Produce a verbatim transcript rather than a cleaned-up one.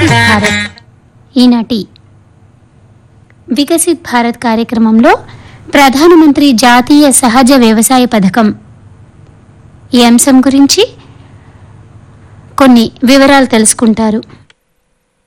వికసిత్ భారత్. ఈనాటి వికసిత్ భారత్ కార్యక్రమంలో ప్రధానమంత్రి జాతీయ సహజ వ్యవసాయ పథకం ఈ అంశం గురించి కొన్ని వివరాలు తెలుసుకుంటారు.